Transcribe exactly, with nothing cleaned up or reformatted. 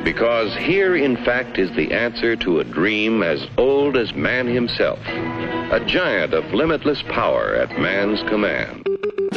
Because here, in fact, is the answer to a dream as old as man himself. A giant of limitless power at man's command.